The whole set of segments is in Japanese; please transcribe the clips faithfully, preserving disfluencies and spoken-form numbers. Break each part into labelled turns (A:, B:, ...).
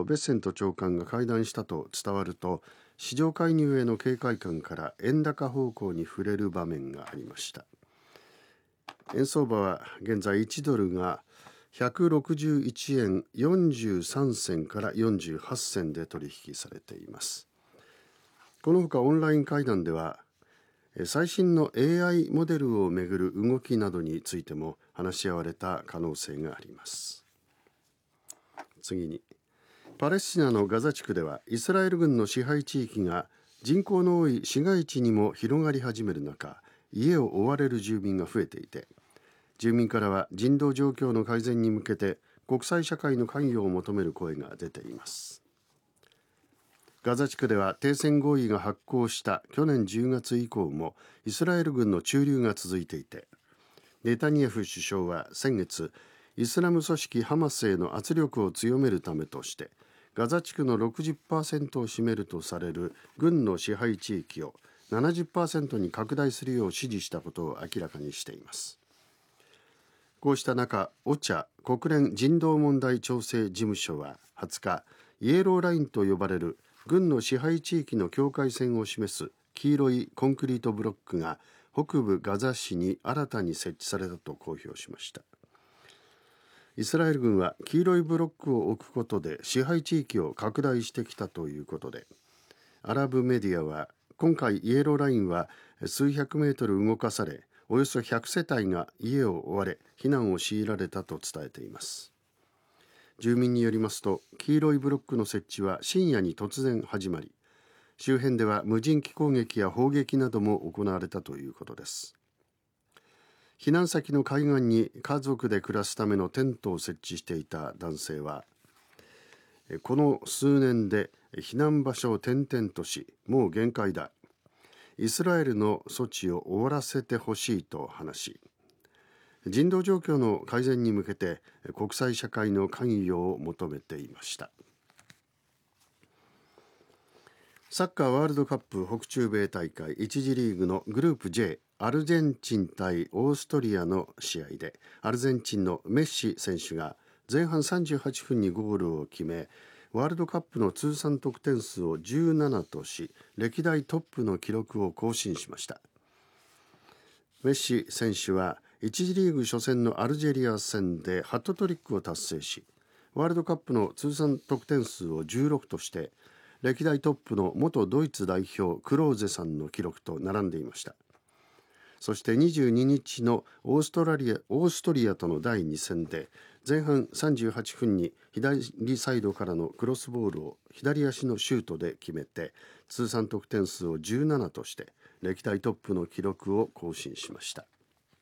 A: とベッセント長官が会談したと伝わると、市場介入への警戒感から円高方向に触れる場面がありました。円相場は現在いちドルがひゃくろくじゅういちえんよんじゅうさんせんからよんじゅうはちせんで取引されています。このほかオンライン会談では最新の エーアイ モデルをめぐる動きなどについても話し合われた可能性があります。次に、パレスチナのガザ地区ではイスラエル軍の支配地域が人口の多い市街地にも広がり始める中、家を追われる住民が増えていて、住民からは人道状況の改善に向けて国際社会の関与を求める声が出ています。ガザ地区では停戦合意が発効した去年じゅうがつ以降もイスラエル軍の駐留が続いていて、ネタニヤフ首相は先月、イスラム組織ハマスへの圧力を強めるためとしてガザ地区の ろくじゅっパーセント を占めるとされる軍の支配地域を ななじゅっパーセント に拡大するよう指示したことを明らかにしています。こうした中、オチャ 国連人道問題調整事務所ははつか、イエローラインと呼ばれる軍の支配地域の境界線を示す黄色いコンクリートブロックが北部ガザ市に新たに設置されたと公表しました。イスラエル軍は黄色いブロックを置くことで支配地域を拡大してきたということで、アラブメディアは今回イエローラインは数百メートル動かされ、およそひゃくせたいが家を追われ避難を強いられたと伝えています。住民によりますと、黄色いブロックの設置は深夜に突然始まり、周辺では無人機攻撃や砲撃なども行われたということです。避難先の海岸に家族で暮らすためのテントを設置していた男性は、この数年で避難場所を転々とし、もう限界だ、イスラエルの措置を終わらせてほしいと話し、人道状況の改善に向けて国際社会の関与を求めていました。サッカーワールドカップ北中米大会いち次リーグのグループ J、 アルゼンチン対オーストリアの試合で、アルゼンチンのメッシ選手が前半さんじゅうはっぷんにゴールを決め、ワールドカップの通算得点数をじゅうななとし、歴代トップの記録を更新しました。メッシ選手はいち次リーグ初戦のアルジェリア戦でハットトリックを達成し、ワールドカップの通算得点数をじゅうろくとして歴代トップの元ドイツ代表クローゼさんの記録と並んでいました。そしてにじゅうににちのオーストラリア、オーストリアとのだいに戦で前半さんじゅうはっぷんに左サイドからのクロスボールを左足のシュートで決めて、通算得点数をじゅうななとして歴代トップの記録を更新しました。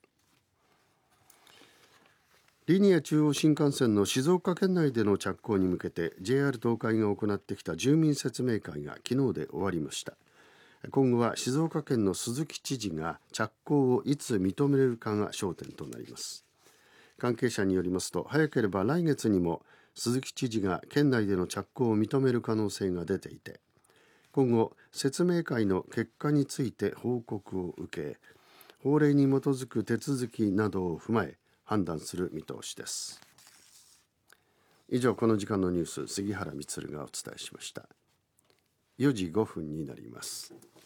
A: リニア中央新幹線の静岡県内での着工に向けて ジェイアール 東海が行ってきた住民説明会が昨日で終わりました。今後は静岡県の鈴木知事が着工をいつ認めるかが焦点となります。関係者によりますと、早ければ来月にも鈴木知事が県内での着工を認める可能性が出ていて、今後説明会の結果について報告を受け、法令に基づく手続きなどを踏まえ判断する見通しです。以上、この時間のニュース、杉原充がお伝えしました。よじごふんになります。